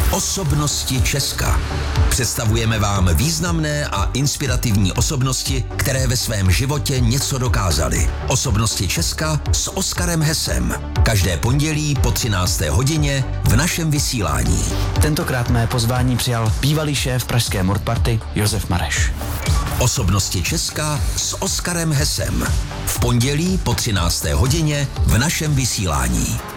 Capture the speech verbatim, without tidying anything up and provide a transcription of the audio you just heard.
Osobnosti Česka. Představujeme vám významné a inspirativní osobnosti, které ve svém životě něco dokázaly. Osobnosti Česka s Oskarem Hesem. Každé pondělí po třinácté hodině v našem vysílání. Tentokrát mé pozvání přijal bývalý šéf pražské Mordparty Josef Mareš. Osobnosti Česka s Oskarem Hesem. V pondělí po třinácté hodině v našem vysílání.